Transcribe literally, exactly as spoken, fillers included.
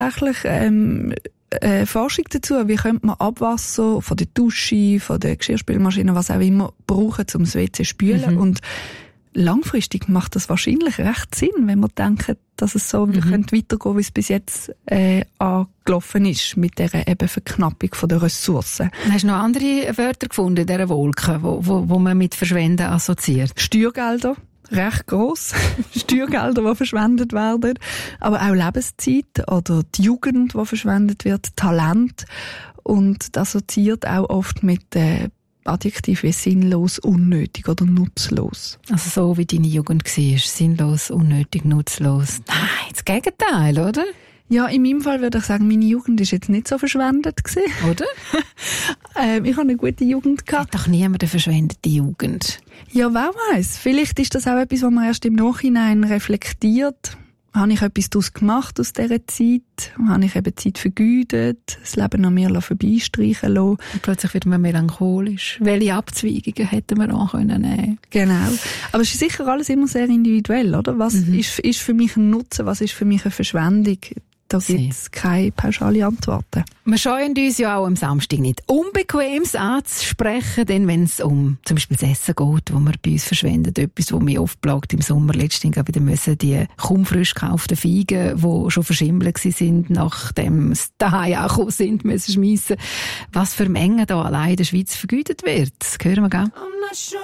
tatsächlich ähm, äh, Forschung dazu, wie könnte man Abwasser von der Dusche, von der Geschirrspülmaschine, was auch immer, brauchen, um das W C zu spülen. Mhm. Und langfristig macht das wahrscheinlich recht Sinn, wenn man denkt, dass es so mhm. könnte weitergehen, wie es bis jetzt äh, angelaufen ist, mit dieser eben Verknappung von der Ressourcen. Hast du noch andere Wörter gefunden in dieser Wolke, wo, wo, wo man mit Verschwenden assoziiert? Steuergelder. Recht gross. Steuergelder, die verschwendet werden. Aber auch Lebenszeit oder die Jugend, die verschwendet wird, Talent. Und das assoziiert auch oft mit äh, Adjektiven wie sinnlos, unnötig oder nutzlos. Also so wie deine Jugend war. Sinnlos, unnötig, nutzlos. Nein, das Gegenteil, oder? Ja, in meinem Fall würde ich sagen, meine Jugend ist jetzt nicht so verschwendet gewesen. Oder? ähm, ich habe eine gute Jugend gehabt. Hat doch niemand eine verschwendete Jugend. Ja, wer weiss. Vielleicht ist das auch etwas, was man erst im Nachhinein reflektiert. Habe ich etwas daraus gemacht aus dieser Zeit? Habe ich eben Zeit vergeudet? Das Leben an mir vorbeistreichen lassen? Und plötzlich wird man melancholisch. Welche Abzweigungen hätten wir auch nehmen können? Genau. Aber es ist sicher alles immer sehr individuell, oder? Was mhm. ist, ist für mich ein Nutzen? Was ist für mich eine Verschwendung? Da gibt es keine pauschale Antworten. Wir scheuen uns ja auch am Samstag nicht, Unbequemes anzusprechen, denn wenn es um zum Beispiel das Essen geht, wo wir bei uns verschwenden, etwas, was mich oft plagt im Sommer, letztens wieder müssen die kaum frisch gekauften Feigen, die schon verschimmelt sind, nachdem sie daheim angekommen sind, müssen schmeissen. Was für Mengen da allein in der Schweiz vergütet wird, das hören wir, gell?